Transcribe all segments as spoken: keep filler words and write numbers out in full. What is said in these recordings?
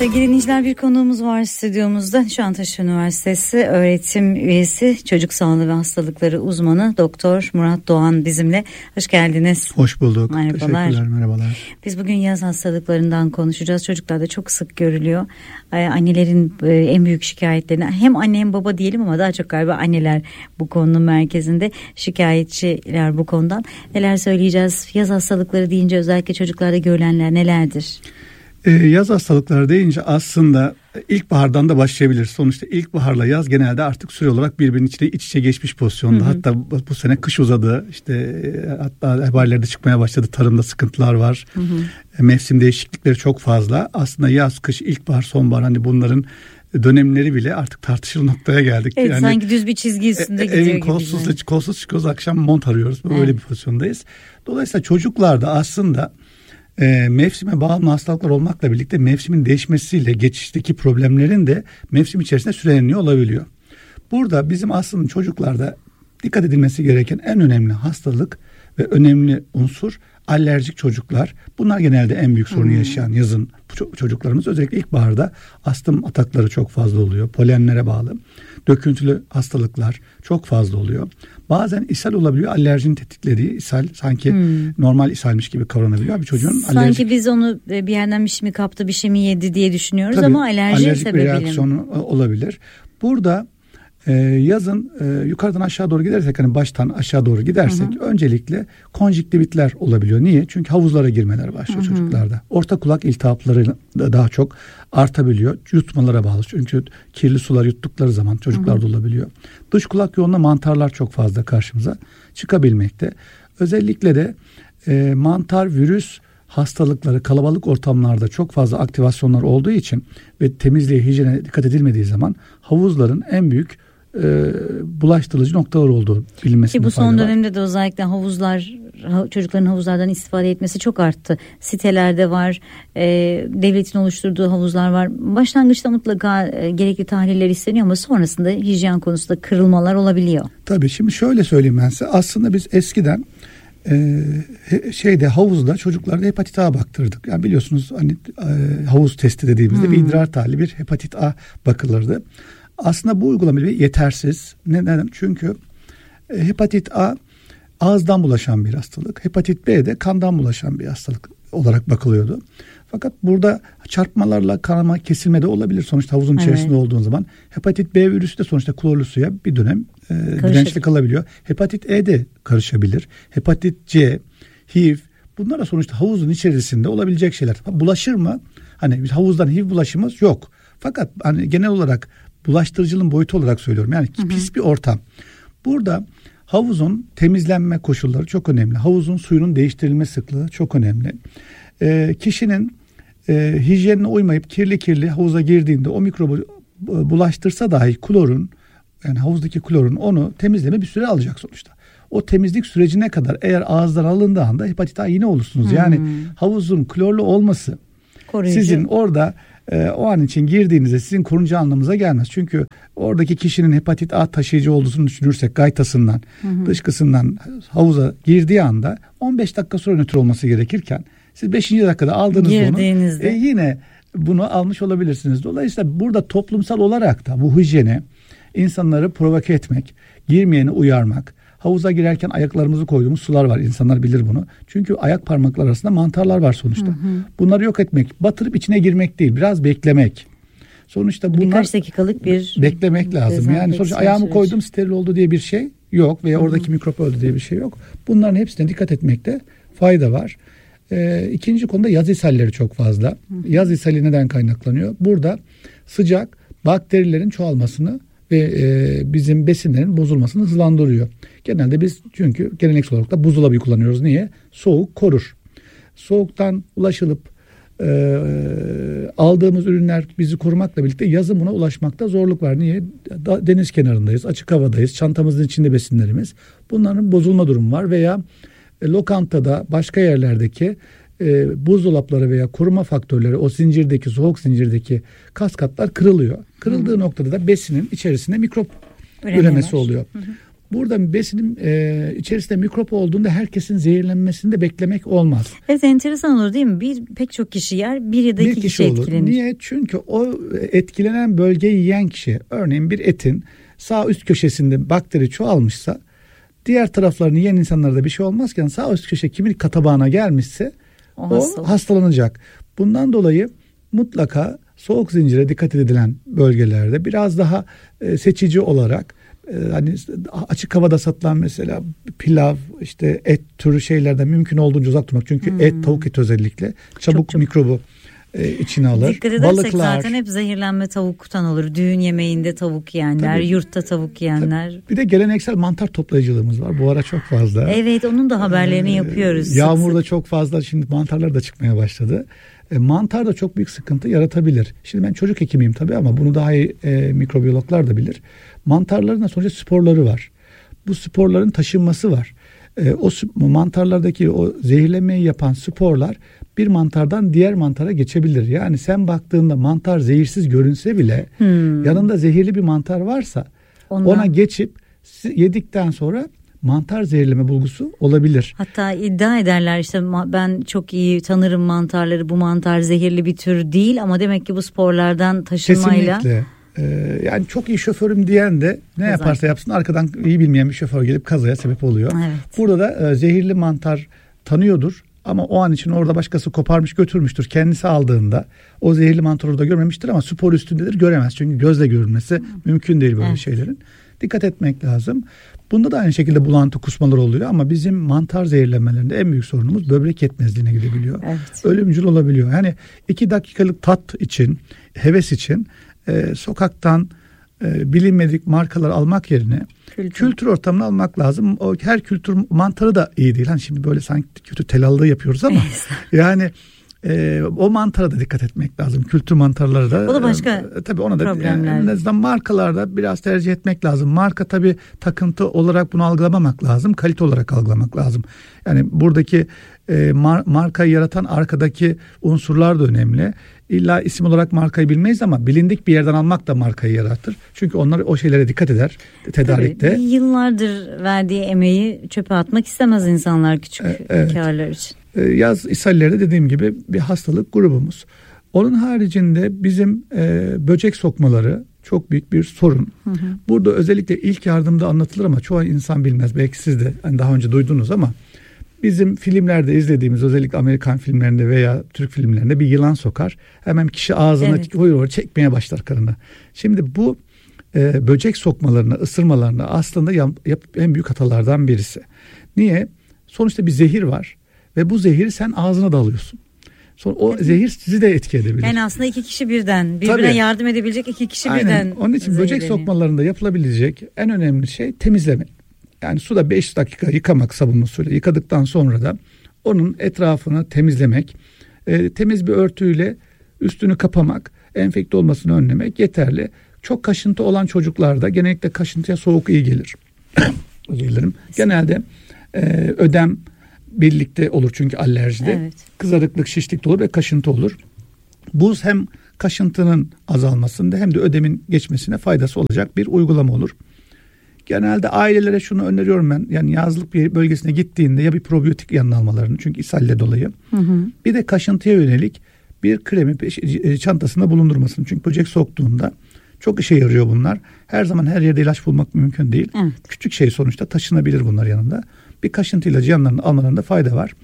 Sevgili dinleyiciler, bir konuğumuz var stüdyomuzda. Nişantaşı Üniversitesi öğretim üyesi, çocuk sağlığı ve hastalıkları uzmanı Doktor Murat Doğan bizimle. Hoş geldiniz. Hoş bulduk. Merhabalar. Teşekkürler, merhabalar. Biz bugün yaz hastalıklarından konuşacağız. Çocuklarda çok sık görülüyor. Annelerin en büyük şikayetlerini, hem anne hem baba diyelim ama daha çok galiba anneler bu konunun merkezinde, şikayetçiler bu konudan. Neler söyleyeceğiz? Yaz hastalıkları deyince özellikle çocuklarda görülenler nelerdir? Ee, yaz hastalıkları deyince aslında ilkbahardan da başlayabilir. Sonuçta ilkbaharla yaz genelde artık süre olarak birbirinin içine iç içe geçmiş pozisyonda. Hı hı. Hatta bu sene kış uzadı. İşte hatta haberlerde çıkmaya başladı. Tarımda sıkıntılar var. Hı hı. Mevsim değişiklikleri çok fazla. Aslında yaz, kış, ilkbahar, sonbahar, hani bunların dönemleri bile artık tartışılır noktaya geldik. Evet, yani, sanki düz bir çizgi üstünde gidiyor evin gibi. kolsuz, yani. kolsuz çıkıyoruz, akşam mont arıyoruz. Böyle evet. bir pozisyondayız. Dolayısıyla çocuklarda aslında E, mevsime bağımlı hastalıklar olmakla birlikte mevsimin değişmesiyle geçişteki problemlerin de mevsim içerisinde süreleniyor olabiliyor. Burada bizim aslında çocuklarda dikkat edilmesi gereken en önemli hastalık ve önemli unsur alerjik çocuklar. Bunlar genelde en büyük sorunu hmm. yaşayan yazın çocuklarımız. Özellikle ilkbaharda astım atakları çok fazla oluyor. Polenlere bağlı. Döküntülü hastalıklar çok fazla oluyor. Bazen ishal olabiliyor. Alerjinin tetiklediği ishal, sanki hmm. normal ishalmiş gibi kavranabiliyor. Bir çocuğun sanki alerjik, biz onu bir yerden bir şey mi kaptı, bir şey mi yedi diye düşünüyoruz. Tabii, ama alerji alerjik sebebiyle bir reaksiyonu olabilir. Burada Ee, yazın e, yukarıdan aşağı doğru gidersek, hani baştan aşağı doğru gidersek, hı hı. öncelikle konjüktivitler olabiliyor. Niye? Çünkü havuzlara girmeler başlıyor, hı hı. çocuklarda. Orta kulak iltihapları da daha çok artabiliyor. Yutmalara bağlı. Çünkü kirli sular yuttukları zaman çocuklarda hı hı. olabiliyor. Dış kulak yoluna mantarlar çok fazla karşımıza çıkabilmekte. Özellikle de e, mantar, virüs hastalıkları kalabalık ortamlarda çok fazla aktivasyonlar olduğu için ve temizliğe, hijyene dikkat edilmediği zaman havuzların en büyük e, bulaştırıcı noktalar olduğu bilinmesinde fayda var. Ki bu son dönemde var. de özellikle havuzlar, çocukların havuzlardan istifade etmesi çok arttı. Sitelerde var, e, devletin oluşturduğu havuzlar var. Başlangıçta mutlaka e, gerekli tahliller isteniyor ama sonrasında hijyen konusunda kırılmalar olabiliyor. Tabii, şimdi şöyle söyleyeyim ben size. Aslında biz eskiden Ee, şeyde havuzda çocuklarda hepatit A baktırdık. Yani biliyorsunuz, hani e, havuz testi dediğimizde hmm. bir idrar tahlili, bir hepatit A bakılırdı. Aslında bu uygulama yetersiz. Neden? Çünkü e, hepatit A ağızdan bulaşan bir hastalık. Hepatit B de kandan bulaşan bir hastalık olarak bakılıyordu. Fakat burada çarpmalarla kanama, kesilme de olabilir. Sonuçta havuzun evet. içerisinde olduğun zaman. Hepatit B virüsü de sonuçta klorlu suya bir dönem e, dirençli kalabiliyor. Hepatit E de karışabilir. Hepatit C, H I V, bunlar da sonuçta havuzun içerisinde olabilecek şeyler. Bulaşır mı? Hani havuzdan H I V bulaşımız yok. Fakat hani genel olarak bulaştırıcılığın boyutu olarak söylüyorum. Yani hı hı. pis bir ortam. Burada havuzun temizlenme koşulları çok önemli. Havuzun suyunun değiştirilme sıklığı çok önemli. E, kişinin e, hijyenine uymayıp kirli kirli havuza girdiğinde o mikrobu bulaştırsa dahi klorun, yani havuzdaki klorun onu temizleme bir süre alacak sonuçta. O temizlik sürecine kadar eğer ağızdan alındığı anda hepatit A yine olursunuz. Hmm. Yani havuzun klorlu olması koruyucu. Sizin orada e, o an için girdiğinizde sizin korunca anlamınıza gelmez. Çünkü oradaki kişinin hepatit A taşıyıcı olduğunu düşünürsek gaytasından, hmm. dışkısından havuza girdiği anda on beş dakika sonra nötr olması gerekirken siz beşinci dakikada aldığınız onu e, yine bunu almış olabilirsiniz. Dolayısıyla burada toplumsal olarak da bu hijyene insanları provoke etmek, girmeyeni uyarmak, havuza girerken ayaklarımızı koyduğumuz sular var. İnsanlar bilir bunu. Çünkü ayak parmakları arasında mantarlar var sonuçta. Hı hı. Bunları yok etmek, batırıp içine girmek değil, biraz beklemek. Sonuçta bunlar birkaç dakikalık bir beklemek lazım. Yani sonuçta ayağımı süreci. koydum, steril oldu diye bir şey yok veya hı hı. oradaki mikrop öldü diye bir şey yok. Bunların hepsine dikkat etmekte fayda var. Ee, ikinci konuda yaz ishalleri çok fazla. Hı hı. Yaz ishali neden kaynaklanıyor? Burada sıcak bakterilerin çoğalmasını ve e, bizim besinlerin bozulmasını hızlandırıyor. Genelde biz çünkü geleneksel olarak da buzdolabı kullanıyoruz. Niye? Soğuk korur. Soğuktan ulaşılıp e, aldığımız ürünler bizi korumakla birlikte yazın buna ulaşmakta zorluk var. Niye? Da, deniz kenarındayız, açık havadayız, çantamızın içinde besinlerimiz. Bunların bozulma durumu var veya e, lokantada, başka yerlerdeki e, buzdolapları veya koruma faktörleri, o zincirdeki, soğuk zincirdeki kaskatlar kırılıyor. Kırıldığı hı. noktada da besinin içerisinde mikrop üremesi oluyor. Hı hı. Burada besinin e, içerisinde mikrop olduğunda herkesin zehirlenmesini de beklemek olmaz. Evet, enteresan olur değil mi? Bir pek çok kişi yer, bir ya da iki kişi, kişi etkilenir. Niye? Çünkü o etkilenen bölgeyi yiyen kişi, örneğin bir etin sağ üst köşesinde bakteri çoğalmışsa diğer taraflarını yiyen insanlarda bir şey olmazken sağ üst köşe kimin katabağına gelmişse o, o hastalanacak. Bundan dolayı mutlaka soğuk zincire dikkat edilen bölgelerde biraz daha e, seçici olarak e, hani açık havada satılan mesela pilav, işte et türü şeylerden mümkün olduğunca uzak durmak. Çünkü hmm. et, tavuk eti özellikle çabuk çok, çok. mikrobu e, içine alır. Dikkat edersek balıklar, zaten hep zehirlenme tavuktan olur. Düğün yemeğinde tavuk yiyenler, tabii, yurtta tavuk yiyenler. Tabii. Bir de geleneksel mantar toplayıcılığımız var. Bu ara çok fazla. Evet, onun da haberlerini ee, yapıyoruz. Yağmur da çok fazla. Şimdi mantarlar da çıkmaya başladı. E, mantar da çok büyük sıkıntı yaratabilir. Şimdi ben çocuk hekimiyim tabii ama bunu daha iyi e, mikrobiyologlar da bilir. Mantarların da sonuçta sporları var. Bu sporların taşınması var. E, o mantarlardaki o zehirlemeyi yapan sporlar bir mantardan diğer mantara geçebilir. Yani sen baktığında mantar zehirsiz görünse bile hmm. yanında zehirli bir mantar varsa ondan, ona geçip yedikten sonra mantar zehirleme bulgusu olabilir. Hatta iddia ederler işte ben çok iyi tanırım mantarları, bu mantar zehirli bir tür değil ama demek ki bu sporlardan taşınmayla. Kesinlikle. Ee, yani çok iyi şoförüm diyen de ne Kazan. yaparsa yapsın arkadan iyi bilmeyen bir şoför gelip kazaya sebep oluyor. Evet. Burada da e, zehirli mantar tanıyordur ama o an için orada başkası koparmış götürmüştür. Kendisi aldığında o zehirli mantarı orada görmemiştir ama spor üstündedir, göremez. Çünkü gözle görülmesi hmm. mümkün değil böyle evet. şeylerin. Dikkat etmek lazım. Bunda da aynı şekilde bulantı, kusmalar oluyor ama bizim mantar zehirlenmelerinde en büyük sorunumuz böbrek yetmezliğine gidebiliyor. Evet. Ölümcül olabiliyor. Yani iki dakikalık tat için, heves için e, sokaktan e, bilinmedik markalar almak yerine kültür. kültür ortamını almak lazım. O her kültür mantarı da iyi değil. Hani şimdi böyle sanki kötü telallığı yapıyoruz ama yani e, o mantara da dikkat etmek lazım. Kültür mantarları da. O da başka e, tabii ona da yani en azından markalarda biraz tercih etmek lazım. Marka tabii takıntı olarak bunu algılamamak lazım. Kalite olarak algılamak lazım. Yani buradaki e, mar- markayı yaratan arkadaki unsurlar da önemli. İlla isim olarak markayı bilmeyiz ama bilindik bir yerden almak da markayı yaratır. Çünkü onlar o şeylere dikkat eder tedarikte. Tabii, yıllardır verdiği emeği çöpe atmak istemez insanlar küçük evet. karlar için. Yaz ishalleri dediğim gibi bir hastalık grubumuz. Onun haricinde bizim e, böcek sokmaları çok büyük bir sorun. Hı hı. Burada özellikle ilk yardımda anlatılır ama çoğu insan bilmez. Belki siz de hani daha önce duydunuz ama bizim filmlerde izlediğimiz özellikle Amerikan filmlerinde veya Türk filmlerinde bir yılan sokar. Hemen kişi ağzına evet. huyur çekmeye başlar karına. Şimdi bu e, böcek sokmalarına, ısırmalarına aslında yap, yap, en büyük hatalardan birisi. Niye? Sonuçta bir zehir var. Ve bu zehiri sen ağzına da alıyorsun. Sonra o evet. zehir sizi de etki edebilir. Yani aslında iki kişi birden, birbirine Tabii. yardım edebilecek iki kişi Aynen. birden. Onun için böcek sokmalarında yapılabilecek en önemli şey temizleme. Yani suda beş dakika yıkamak sabunlu suyla. Yıkadıktan sonra da onun etrafını temizlemek. E, temiz bir örtüyle üstünü kapamak, enfekte olmasını önlemek yeterli. Çok kaşıntı olan çocuklarda genellikle kaşıntıya soğuk iyi gelir. Özür dilerim. Genelde e, ödem birlikte olur çünkü alerjide. Evet. Kızarıklık, şişlik de olur ve kaşıntı olur. Buz hem kaşıntının azalmasında hem de ödemin geçmesine faydası olacak bir uygulama olur. Genelde ailelere şunu öneriyorum ben. Yani yazlık bir bölgesine gittiğinde ya bir probiyotik yanına almalarını çünkü ishalle dolayı. Hı hı. Bir de kaşıntıya yönelik bir kremi çantasında bulundurmasını. Çünkü böcek soktuğunda çok işe yarıyor bunlar. Her zaman her yerde ilaç bulmak mümkün değil. Evet. Küçük şey sonuçta taşınabilir bunlar yanında. Bir kaşıntı ilacı yanlarında almalarında fayda var.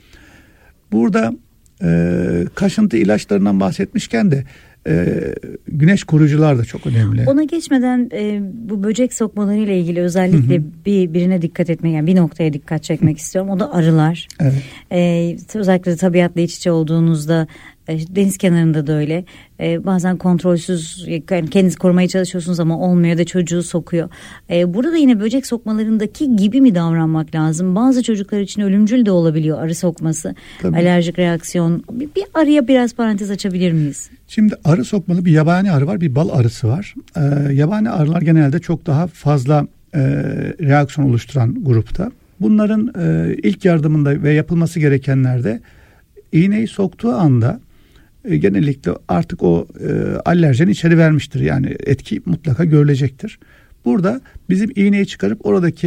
Burada e, kaşıntı ilaçlarından bahsetmişken de e, güneş koruyucular da çok önemli. Ona geçmeden e, bu böcek sokmaları ile ilgili özellikle hı hı. bir birine dikkat etmek, yani bir noktaya dikkat çekmek hı. istiyorum. O da arılar. Evet. E, özellikle tabiatla iç içe olduğunuzda, deniz kenarında da öyle. Ee, bazen kontrolsüz, yani kendinizi korumaya çalışıyorsunuz ama olmuyor da çocuğu sokuyor. Ee, burada yine böcek sokmalarındaki gibi mi davranmak lazım? Bazı çocuklar için ölümcül de olabiliyor arı sokması. Tabii. Alerjik reaksiyon. Bir, bir arıya biraz parantez açabilir miyiz? Şimdi arı sokmalı bir yabani arı var, bir bal arısı var. Ee, yabani arılar genelde çok daha fazla e, reaksiyon oluşturan grupta. Bunların e, ilk yardımında ve yapılması gerekenlerde iğneyi soktuğu anda E, genellikle artık o e, alerjeni içeri vermiştir. Yani etki mutlaka görülecektir. Burada bizim iğneyi çıkarıp oradaki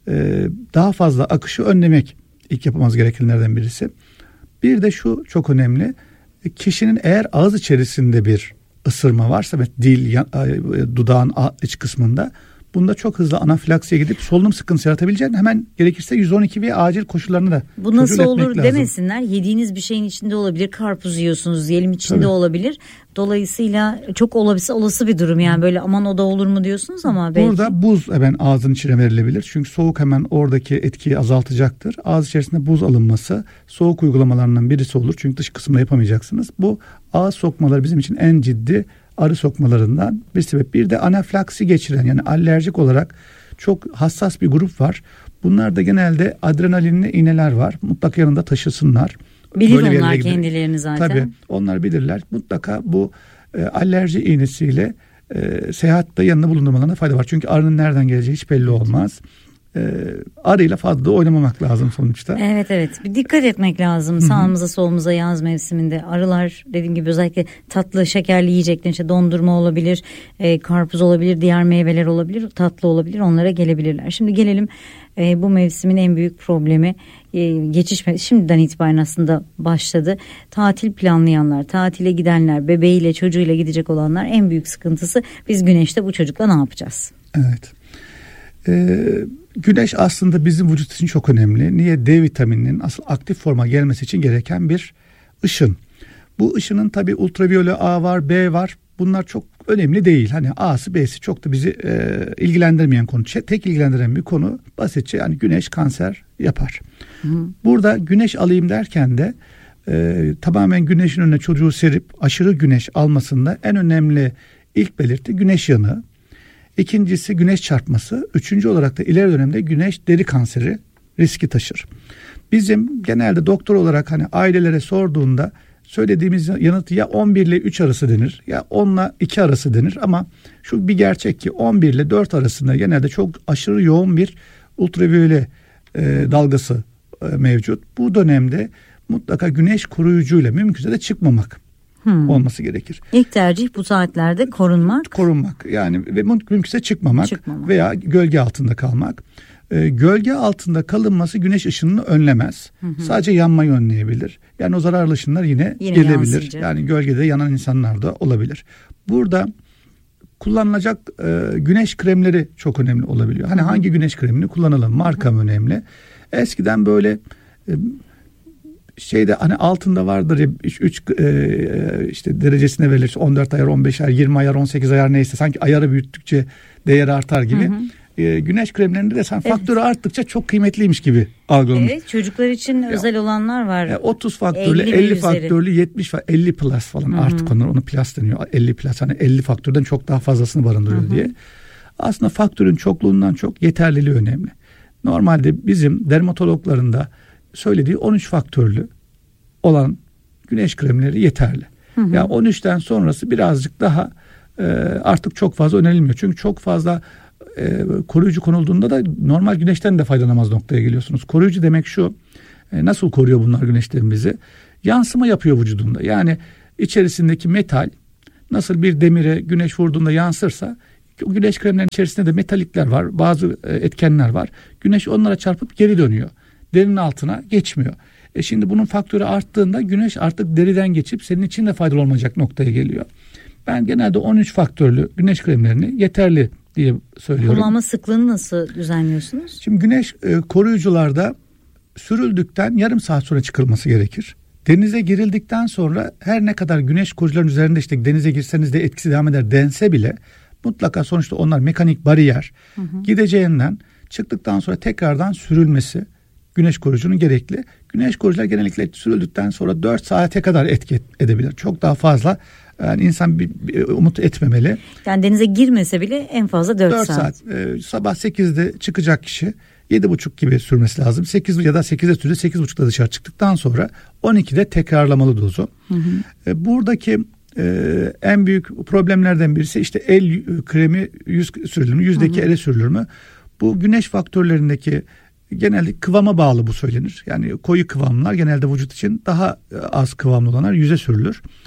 e, daha fazla akışı önlemek ilk yapılması gerekenlerden birisi. Bir de şu çok önemli. Kişinin eğer ağız içerisinde bir ısırma varsa ve dil, dudağın iç kısmında, bunda çok hızlı anafilaksiye gidip solunum sıkıntısı yaratabileceğini, hemen gerekirse yüz on iki ve acil koşullarını da bu nasıl olur demesinler. Yediğiniz bir şeyin içinde olabilir. Karpuz yiyorsunuz diyelim, içinde Tabii. olabilir. Dolayısıyla çok olası olası bir durum yani, böyle aman o da olur mu diyorsunuz ama belki. Burada buz hemen ağzın içine verilebilir. Çünkü soğuk hemen oradaki etkiyi azaltacaktır. Ağız içerisinde buz alınması soğuk uygulamalarından birisi olur. Çünkü dış kısımda yapamayacaksınız. Bu ağız sokmaları bizim için en ciddi arı sokmalarından bir sebep. Bir de anafilaksi geçiren, yani alerjik olarak çok hassas bir grup var. Bunlar da genelde adrenalinli iğneler var. Mutlaka yanında taşısınlar. Bilir Böyle onlar kendilerini zaten. Tabii onlar bilirler. Mutlaka bu e, alerji iğnesiyle e, seyahatte yanında bulundurmalarına fayda var. Çünkü arının nereden geleceği hiç belli olmaz. E, arıyla fazla da oynamamak lazım sonuçta. Evet evet, bir dikkat etmek lazım. Hı-hı. Sağımıza solumuza yaz mevsiminde arılar, dediğim gibi özellikle tatlı şekerli yiyecekler, işte dondurma olabilir, e, karpuz olabilir, diğer meyveler olabilir, tatlı olabilir, onlara gelebilirler. Şimdi gelelim e, bu mevsimin en büyük problemi, e, geçiş şimdiden itibaren aslında başladı. Tatil planlayanlar, tatile gidenler, bebeğiyle çocuğuyla gidecek olanlar en büyük sıkıntısı, biz güneşte bu çocukla ne yapacağız? Evet. Ee, güneş aslında bizim vücut için çok önemli. Niye? D vitamininin asıl aktif forma gelmesi için gereken bir ışın. Bu ışının tabii ultraviyole A var, B var. Bunlar çok önemli değil. Hani A'sı B'si çok da bizi e, ilgilendirmeyen konu. Tek ilgilendiren bir konu basitçe yani güneş kanser yapar. Hı. Burada güneş alayım derken de e, tamamen güneşin önüne çocuğu serip aşırı güneş almasında en önemli ilk belirti güneş yanığı. İkincisi güneş çarpması. Üçüncü olarak da ileri dönemde güneş deri kanseri riski taşır. Bizim genelde doktor olarak hani ailelere sorduğunda söylediğimiz yanıt ya on bir ile üç arası denir ya on ile iki arası denir, ama şu bir gerçek ki on bir ile dört arasında genelde çok aşırı yoğun bir ultraviyole e, dalgası e, mevcut. Bu dönemde mutlaka güneş koruyucuyla mümkünse de çıkmamak hmm. olması gerekir. İlk tercih bu saatlerde korunmak. Korunmak yani ve mümkünse çıkmamak, çıkmamak veya gölge altında kalmak. E, gölge altında kalınması güneş ışınını önlemez. Hı hı. Sadece yanmayı önleyebilir. Yani o zararlı ışınlar yine, yine gelebilir. Yansıyacak. Yani gölgede yanan insanlar da olabilir. Burada kullanılacak e, güneş kremleri çok önemli olabiliyor. Hani hı hı. hangi güneş kremini kullanalım? Marka mı önemli? Eskiden böyle e, şeyde hani altında vardır ya üç e, işte derecesine verilir. on dört ayar, on beş ayar, yirmi ayar, on sekiz ayar neyse, sanki ayarı büyüttükçe değeri artar gibi. Hı hı. E, güneş kremlerinde de sen evet. faktörü arttıkça çok kıymetliymiş gibi algılanır. Evet, çocuklar için ya, özel olanlar var. E, otuz faktörlü, elli, elli faktörlü, yetmiş elli plus falan, Hı-hı. artık onlar onu plus deniyor. elli plus, hani elli faktörden çok daha fazlasını barındırıyor Hı-hı. diye. Aslında faktörün çokluğundan çok yeterliliği önemli. Normalde bizim dermatologlarında söylediği on üç faktörlü olan güneş kremleri yeterli. Hı hı. Yani on üçten sonrası birazcık daha e, artık çok fazla önerilmiyor. Çünkü çok fazla e, koruyucu konulduğunda da normal güneşten de faydalanamaz noktaya geliyorsunuz. Koruyucu demek şu, e, nasıl koruyor bunlar güneşten bizi? Yansıma yapıyor vücudunda. Yani içerisindeki metal nasıl bir demire güneş vurduğunda yansırsa, güneş kremlerinin içerisinde de metalikler var, bazı e, etkenler var. Güneş onlara çarpıp geri dönüyor. Derinin altına geçmiyor. E şimdi bunun faktörü arttığında güneş artık deriden geçip senin için de faydalı olmayacak noktaya geliyor. Ben genelde on üç faktörlü güneş kremlerini yeterli diye söylüyorum. Kullanma sıklığını nasıl düzenliyorsunuz? Şimdi güneş e, koruyucularda sürüldükten yarım saat sonra çıkılması gerekir. Denize girildikten sonra her ne kadar güneş koruyucuların üzerinde işte denize girseniz de etkisi devam eder dense bile mutlaka sonuçta onlar mekanik bariyer. Hı hı. Gideceğinden çıktıktan sonra tekrardan sürülmesi güneş koruyucunun gerekli. Güneş koruyucular genellikle sürüldükten sonra dört saate kadar etki edebilir. Çok daha fazla yani insan bir, bir umut etmemeli. Yani denize girmese bile en fazla dört, dört saat. saat. Ee, sabah sekizde çıkacak kişi yedi buçuk gibi sürmesi lazım. sekiz ya da sekizde sürüyor. sekiz buçukta dışarı çıktıktan sonra on ikide tekrarlamalı dozu. Hı hı. Ee, buradaki e, en büyük problemlerden birisi işte el kremi yüz sürülür mü? Yüzdeki ele sürülür mü? Bu güneş faktörlerindeki genelde kıvama bağlı bu söylenir. Yani koyu kıvamlar genelde vücut için, daha az kıvamlı olanlar yüze sürülür.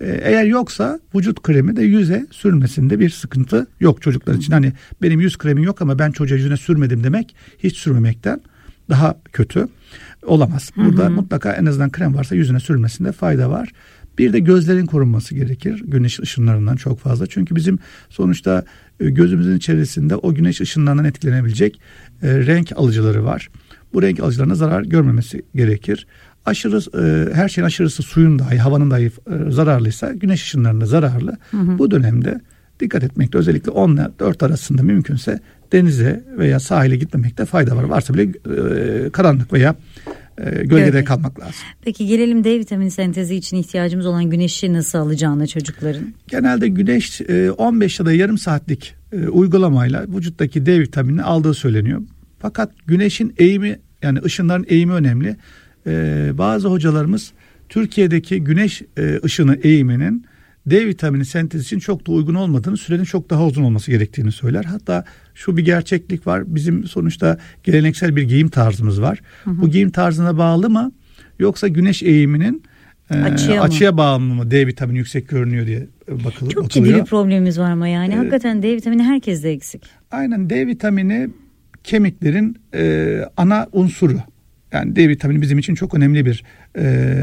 Ee, eğer yoksa vücut kremi de yüze sürmesinde bir sıkıntı yok çocuklar için. Hani benim yüz kremi yok ama ben çocuğa yüzüne sürmedim demek hiç sürmemekten daha kötü olamaz. Burada hı hı. mutlaka en azından krem varsa yüzüne sürmesinde fayda var. Bir de gözlerin korunması gerekir güneş ışınlarından çok fazla. Çünkü bizim sonuçta gözümüzün içerisinde o güneş ışınlarından etkilenebilecek e, renk alıcıları var. Bu renk alıcılarına zarar görmemesi gerekir. Aşırı e, her şeyin aşırısı suyun dahi havanın dahi e, zararlıysa güneş ışınlarına zararlı. Hı hı. Bu dönemde dikkat etmekte özellikle on ile dört arasında mümkünse denize veya sahile gitmemekte fayda var. Varsa bile e, karanlık veya e, gölgede Gölge. kalmak lazım. Peki gelelim D vitamini sentezi için ihtiyacımız olan güneşi nasıl alacağına çocukların? Genelde güneş e, on beş ya da yarım saatlik e, uygulamayla vücuttaki D vitaminini aldığı söyleniyor. Fakat güneşin eğimi yani ışınların eğimi önemli. Ee, bazı hocalarımız Türkiye'deki güneş e, ışını eğiminin D vitamini sentezi için çok da uygun olmadığını, sürenin çok daha uzun olması gerektiğini söyler. Hatta şu bir gerçeklik var. Bizim sonuçta geleneksel bir giyim tarzımız var. Hı hı. Bu giyim tarzına bağlı mı yoksa güneş eğiminin e, açıya, açıya bağımlı mı D vitamini yüksek görünüyor diye bakılıyor. Çok ciddi bir problemimiz var ama yani ee, hakikaten D vitamini herkeste eksik. Aynen, D vitamini kemiklerin e, ana unsuru. Yani D vitamini bizim için çok önemli bir e,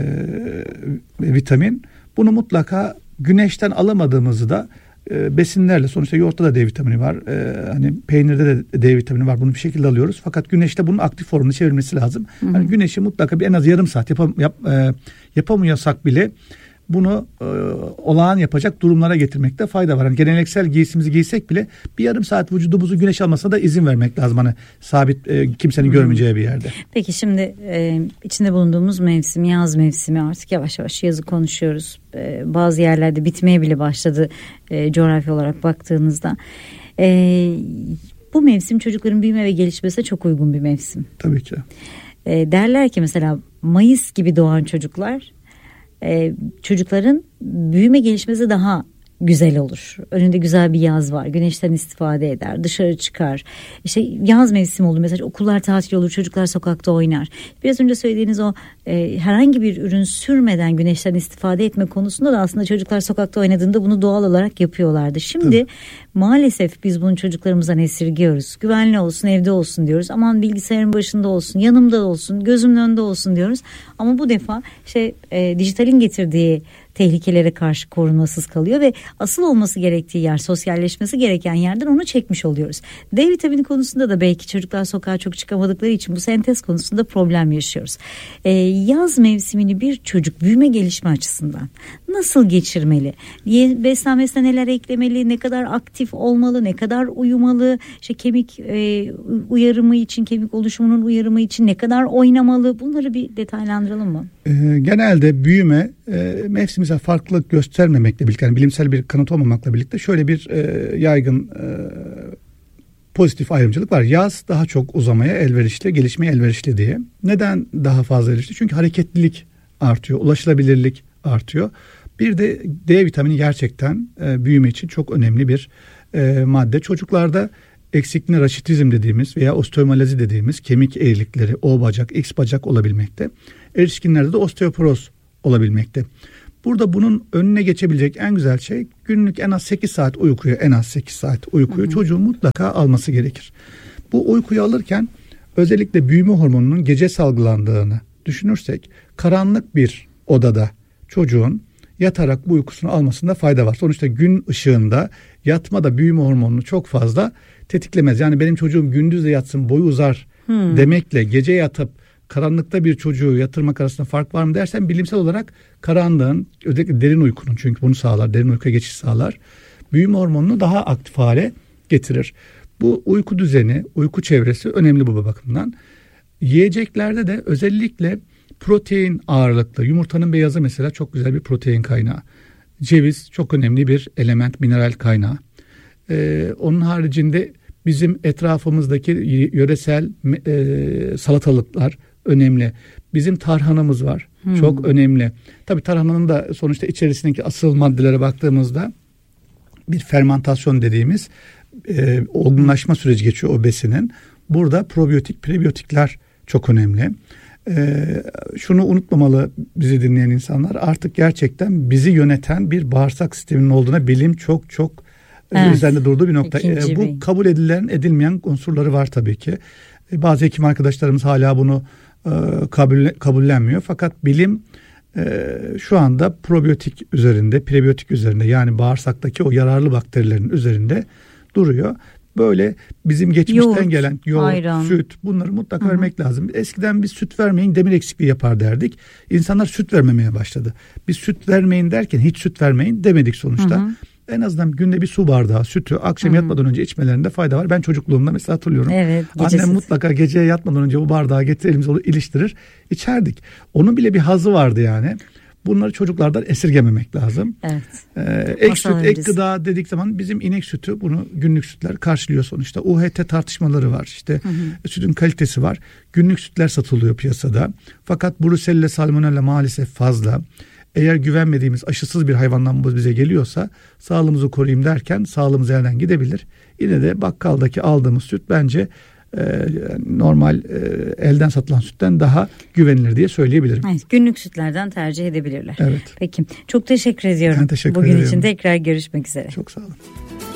vitamin. Bunu mutlaka güneşten alamadığımızı da e, besinlerle, sonuçta yoğurtta da D vitamini var. E, hani peynirde de D vitamini var. Bunu bir şekilde alıyoruz. Fakat güneşte bunun aktif formunu çevirmesi lazım. Hı hı. Yani güneşi mutlaka bir en az yarım saat yapam, yap, e, yapamıyorsak bile bunu e, olağan yapacak durumlara getirmekte fayda var. Yani geleneksel giysimizi giysek bile bir yarım saat vücudumuzu güneş almasına da izin vermek lazım. Hani sabit e, kimsenin görmeyeceği bir yerde. Peki şimdi e, içinde bulunduğumuz mevsim, yaz mevsimi, artık yavaş yavaş yazı konuşuyoruz. E, bazı yerlerde bitmeye bile başladı e, coğrafi olarak baktığınızda. E, bu mevsim çocukların büyüme ve gelişmesine çok uygun bir mevsim. Tabii ki. E, derler ki mesela Mayıs gibi doğan çocuklar Ee, çocukların büyüme gelişmesi daha güzel olur. Önünde güzel bir yaz var. Güneşten istifade eder. Dışarı çıkar. İşte yaz mevsimi olur. Mesela okullar tatil olur. Çocuklar sokakta oynar. Biraz önce söylediğiniz o e, herhangi bir ürün sürmeden güneşten istifade etme konusunda da aslında çocuklar sokakta oynadığında bunu doğal olarak yapıyorlardı. Şimdi evet. Maalesef biz bunu çocuklarımızdan esirgiyoruz. Güvenli olsun, evde olsun diyoruz. Aman bilgisayarın başında olsun, yanımda olsun, gözümün önünde olsun diyoruz. Ama bu defa şey e, dijitalin getirdiği tehlikelere karşı korunmasız kalıyor ve asıl olması gerektiği yer, sosyalleşmesi gereken yerden onu çekmiş oluyoruz. D vitamini konusunda da belki çocuklar sokağa çok çıkamadıkları için bu sentez konusunda problem yaşıyoruz. Ee, yaz mevsimini bir çocuk büyüme gelişme açısından nasıl geçirmeli? Beslenmesine neler eklemeli? Ne kadar aktif olmalı? Ne kadar uyumalı? İşte kemik e, uyarımı için, kemik oluşumunun uyarımı için ne kadar oynamalı? Bunları bir detaylandıralım mı? Ee, genelde büyüme e, mevsimsel farklılık göstermemekle birlikte, yani bilimsel bir kanıt olmamakla birlikte şöyle bir e, yaygın e, pozitif ayrımcılık var. Yaz daha çok uzamaya elverişli, gelişmeye elverişli diye. Neden daha fazla elverişli? Çünkü hareketlilik artıyor, ulaşılabilirlik artıyor. Bir de D vitamini gerçekten e, büyüme için çok önemli bir e, madde. Çocuklarda eksikliğine raşitizm dediğimiz veya osteomalazi dediğimiz kemik eğrilikleri, O bacak, X bacak olabilmekte. Erişkinlerde de osteoporoz olabilmekte. Burada bunun önüne geçebilecek en güzel şey günlük en az sekiz saat uykuyu, en az sekiz saat uykuyu hı hı. çocuğun mutlaka alması gerekir. Bu uykuyu alırken özellikle büyüme hormonunun gece salgılandığını düşünürsek karanlık bir odada çocuğun yatarak bu uykusunu almasında fayda var. Sonuçta gün ışığında yatmada büyüme hormonunu çok fazla tetiklemez. Yani benim çocuğum gündüz de yatsın boyu uzar hmm. demekle gece yatıp karanlıkta bir çocuğu yatırmak arasında fark var mı dersen bilimsel olarak karanlığın, özellikle derin uykunun, çünkü bunu sağlar, derin uykuya geçiş sağlar, büyüme hormonunu daha aktif hale getirir. Bu uyku düzeni, uyku çevresi önemli bu bakımdan. Yiyeceklerde de özellikle protein ağırlıklı, yumurtanın beyazı mesela çok güzel bir protein kaynağı. Ceviz çok önemli bir element, mineral kaynağı. Ee, onun haricinde bizim etrafımızdaki yöresel e, salatalıklar önemli. Bizim tarhanamız var. Hmm. Çok önemli. Tabii tarhananın da sonuçta içerisindeki asıl maddelere baktığımızda bir fermentasyon dediğimiz e, olgunlaşma süreci geçiyor o besinin. Burada probiyotik, prebiyotikler çok önemli. Ee, şunu unutmamalı bizi dinleyen insanlar, artık gerçekten bizi yöneten bir bağırsak sisteminin olduğuna bilim çok çok evet. üzerinde durduğu bir nokta. Ee, bu bir... kabul edilen edilmeyen unsurları var tabii ki. Ee, bazı hekim arkadaşlarımız hala bunu e, kabul, kabullenmiyor. Fakat bilim e, şu anda probiyotik üzerinde, prebiyotik üzerinde, yani bağırsaktaki o yararlı bakterilerin üzerinde duruyor. Böyle bizim geçmişten yoğurt, gelen yoğurt, ayran, süt, bunları mutlaka Hı-hı. vermek lazım. Eskiden biz süt vermeyin, demir eksikliği yapar derdik. İnsanlar süt vermemeye başladı. Biz süt vermeyin derken hiç süt vermeyin demedik sonuçta. Hı-hı. En azından günde bir su bardağı sütü akşam Hı-hı. yatmadan önce içmelerinde fayda var. Ben çocukluğumda mesela hatırlıyorum. Evet, annem mutlaka geceye yatmadan önce bu bardağı getirir, elimize onu iliştirir, içerdik. Onun bile bir hazı vardı yani. Bunları çocuklardan esirgememek lazım. Evet. Ee, ek süt, ek gıda dedik zaman bizim inek sütü, bunu günlük sütler karşılıyor sonuçta. U H T tartışmaları var. İşte hı hı. sütün kalitesi var. Günlük sütler satılıyor piyasada. Fakat Brusella, salmonella maalesef fazla. Eğer güvenmediğimiz aşısız bir hayvandan bu bize geliyorsa, sağlığımızı koruyayım derken sağlığımız elden gidebilir. Yine de bakkaldaki aldığımız süt bence e, normal e, elden satılan sütten daha güvenilir diye söyleyebilirim. Evet, günlük sütlerden tercih edebilirler. Evet. Peki, çok teşekkür ediyorum. Ben teşekkür Bugün ederim. için tekrar görüşmek üzere. Çok sağ olun.